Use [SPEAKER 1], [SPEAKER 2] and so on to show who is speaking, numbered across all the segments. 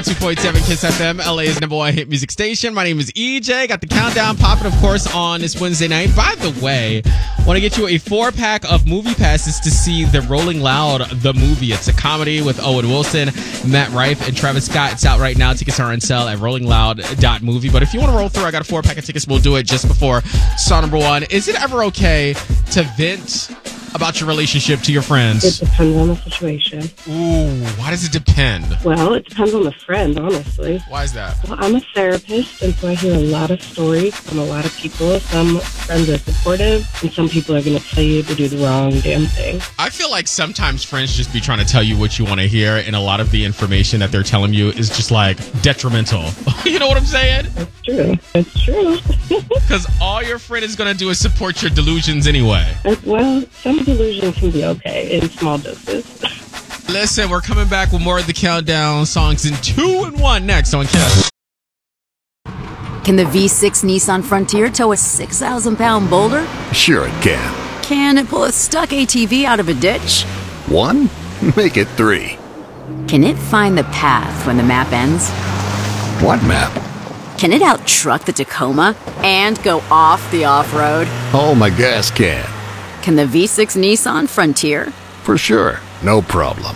[SPEAKER 1] 102.7 Kiss FM, LA's number one hit music station. My name is EJ. Got the countdown popping, of course, on this Wednesday night. By the way, want to get you a 4-pack of movie passes to see The Rolling Loud, the movie. It's a comedy with Owen Wilson, Matt Rife, and Travis Scott. It's out right now. Tickets are on sale at rollingloud.movie. But if you want to roll through, I got a 4-pack of tickets. We'll do it just before song number 1. Is it ever okay to vent about your relationship to your friends?
[SPEAKER 2] It depends on the situation.
[SPEAKER 1] Ooh, why does it depend?
[SPEAKER 2] Well, it depends on the friend, honestly.
[SPEAKER 1] Why is that?
[SPEAKER 2] Well, I'm a therapist, and so I hear a lot of stories from a lot of people. Some friends are supportive, and some people are going to tell you to do the wrong damn thing.
[SPEAKER 1] I feel like sometimes friends just be trying to tell you what you want to hear, and a lot of the information that they're telling you is just like detrimental. You know what I'm saying?
[SPEAKER 2] That's true. It's true.
[SPEAKER 1] Because all your friend is going to do is support your delusions anyway.
[SPEAKER 2] Well, some delusion can be okay in small doses.
[SPEAKER 1] Listen, we're coming back with more of the countdown songs in 2 and 1 next on Kiss.
[SPEAKER 3] Can the V6 Nissan Frontier tow a 6,000-pound boulder?
[SPEAKER 4] Sure it can.
[SPEAKER 3] Can it pull a stuck ATV out of a ditch?
[SPEAKER 4] 1? Make it 3.
[SPEAKER 3] Can it find the path when the map ends?
[SPEAKER 4] What map?
[SPEAKER 3] Can it out-truck the Tacoma and go off the off-road?
[SPEAKER 4] Oh, my gas can.
[SPEAKER 3] Can the V6 Nissan Frontier?
[SPEAKER 4] For sure. No problem.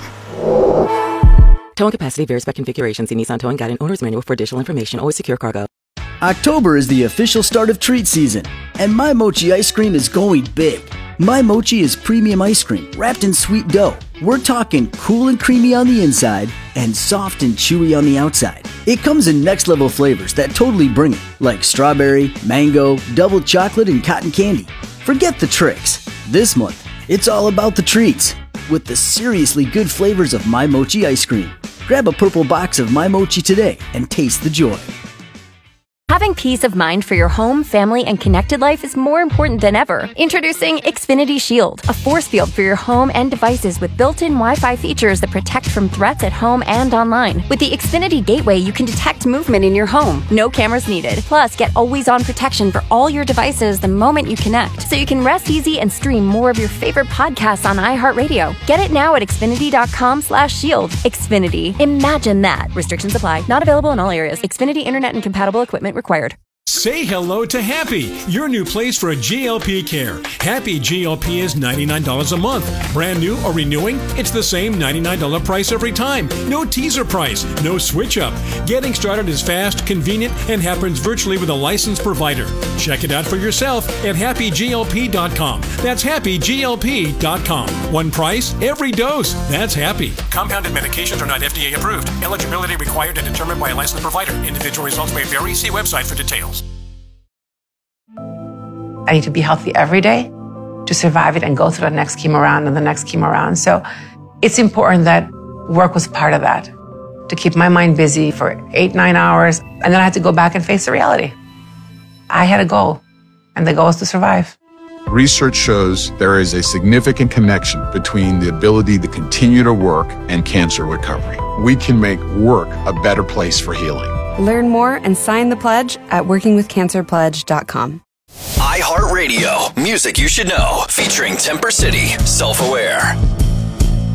[SPEAKER 5] Towing capacity varies by configuration. See Nissan Towing Guide and Owner's Manual for additional information. Always secure cargo.
[SPEAKER 6] October is the official start of treat season, and My Mochi ice cream is going big. My Mochi is premium ice cream wrapped in sweet dough. We're talking cool and creamy on the inside and soft and chewy on the outside. It comes in next level flavors that totally bring it, like strawberry, mango, double chocolate, and cotton candy. Forget the tricks. This month, it's all about the treats with the seriously good flavors of My Mochi ice cream. Grab a purple box of My Mochi today and taste the joy.
[SPEAKER 7] Having peace of mind for your home, family, and connected life is more important than ever. Introducing Xfinity Shield, a force field for your home and devices with built-in Wi-Fi features that protect from threats at home and online. With the Xfinity Gateway, you can detect movement in your home. No cameras needed. Plus, get always-on protection for all your devices the moment you connect, so you can rest easy and stream more of your favorite podcasts on iHeartRadio. Get it now at Xfinity.com/shield. Xfinity. Imagine that. Restrictions apply. Not available in all areas. Xfinity Internet and compatible equipment required.
[SPEAKER 8] Say hello to Happy, your new place for a GLP care. Happy GLP is $99 a month. Brand new or renewing? It's the same $99 price every time. No teaser price, no switch up. Getting started is fast, convenient, and happens virtually with a licensed provider. Check it out for yourself at happyglp.com. That's happyglp.com. One price, every dose. That's Happy. Compounded medications are not FDA approved. Eligibility required and determined by a licensed provider. Individual results may vary. See website for details.
[SPEAKER 9] I need to be healthy every day to survive it and go through the next chemo round and the next chemo round. So it's important that work was part of that, to keep my mind busy for 8-9 hours. And then I had to go back and face the reality. I had a goal, and the goal is to survive.
[SPEAKER 10] Research shows there is a significant connection between the ability to continue to work and cancer recovery. We can make work a better place for healing.
[SPEAKER 11] Learn more and sign the pledge at workingwithcancerpledge.com.
[SPEAKER 12] iHeartRadio, music you should know, featuring Temper City, Self-Aware.